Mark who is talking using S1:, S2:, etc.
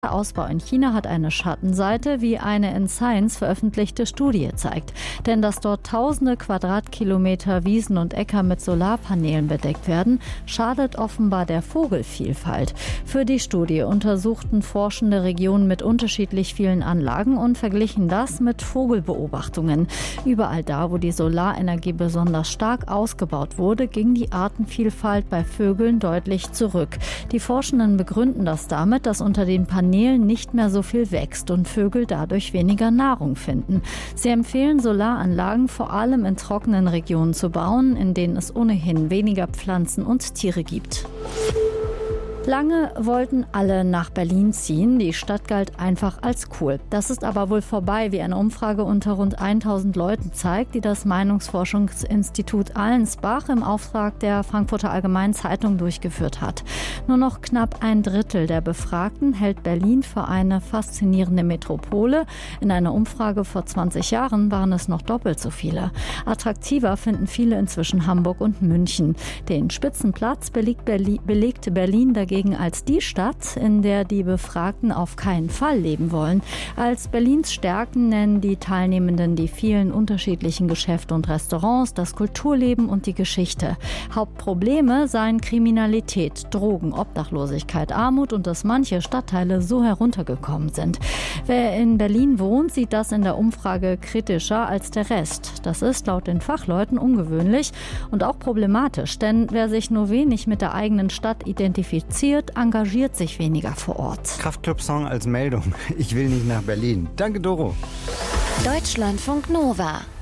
S1: Der Ausbau in China hat eine Schattenseite, wie eine in Science veröffentlichte Studie zeigt. Denn dass dort tausende Quadratkilometer Wiesen und Äcker mit Solarpanelen bedeckt werden, schadet offenbar der Vogelvielfalt. Für die Studie untersuchten Forschende Regionen mit unterschiedlich vielen Anlagen und verglichen das mit Vogelbeobachtungen. Überall da, wo die Solarenergie besonders stark ausgebaut wurde, ging die Artenvielfalt bei Vögeln deutlich zurück. Die Forschenden begründen das damit, dass unter den Panelen nicht mehr so viel wächst und Vögel dadurch weniger Nahrung finden. Sie empfehlen, Solaranlagen vor allem in trockenen Regionen zu bauen, in denen es ohnehin weniger Pflanzen und Tiere gibt. Lange wollten alle nach Berlin ziehen. Die Stadt galt einfach als cool. Das ist aber wohl vorbei, wie eine Umfrage unter rund 1000 Leuten zeigt, die das Meinungsforschungsinstitut Allensbach im Auftrag der Frankfurter Allgemeinen Zeitung durchgeführt hat. Nur noch knapp ein Drittel der Befragten hält Berlin für eine faszinierende Metropole. In einer Umfrage vor 20 Jahren waren es noch doppelt so viele. Attraktiver finden viele inzwischen Hamburg und München. Den Spitzenplatz belegte Berlin dagegen als die Stadt, in der die Befragten auf keinen Fall leben wollen. Als Berlins Stärken nennen die Teilnehmenden die vielen unterschiedlichen Geschäfte und Restaurants, das Kulturleben und die Geschichte. Hauptprobleme seien Kriminalität, Drogen, Obdachlosigkeit, Armut und dass manche Stadtteile so heruntergekommen sind. Wer in Berlin wohnt, sieht das in der Umfrage kritischer als der Rest. Das ist laut den Fachleuten ungewöhnlich und auch problematisch, denn wer sich nur wenig mit der eigenen Stadt identifiziert, engagiert sich weniger vor Ort.
S2: Kraftclub-Song als Meldung. Ich will nicht nach Berlin. Danke, Doro.
S3: Deutschlandfunk Nova.